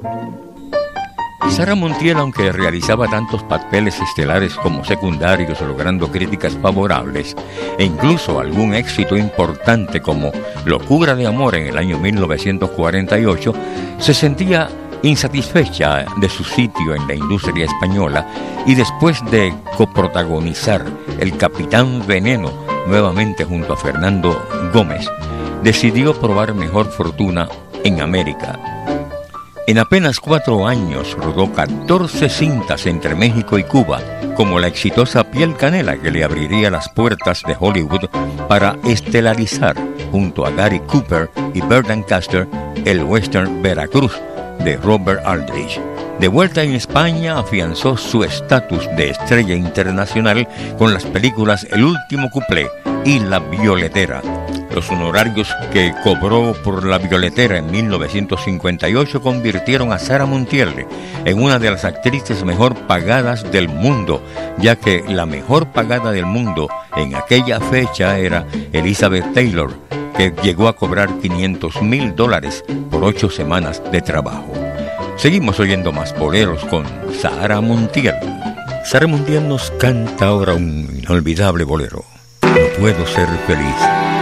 Sara Montiel, aunque realizaba tantos papeles estelares como secundarios, logrando críticas favorables e incluso algún éxito importante como Locura de Amor en el año 1948, se sentía insatisfecha de su sitio en la industria española y después de coprotagonizar El Capitán Veneno nuevamente junto a Fernando Gómez, decidió probar mejor fortuna en América. En apenas 4 años rodó 14 cintas entre México y Cuba, como la exitosa Piel Canela, que le abriría las puertas de Hollywood para estelarizar junto a Gary Cooper y Burt Lancaster el western Veracruz de Robert Aldrich. De vuelta en España, afianzó su estatus de estrella internacional con las películas El Último Cuplé y La Violetera. Los honorarios que cobró por La Violetera en 1958 convirtieron a Sara Montiel en una de las actrices mejor pagadas del mundo, ya que la mejor pagada del mundo en aquella fecha era Elizabeth Taylor, que llegó a cobrar $500,000 por 8 semanas de trabajo. Seguimos oyendo más boleros con Sara Montiel. Sara Montiel nos canta ahora un inolvidable bolero. No puedo ser feliz.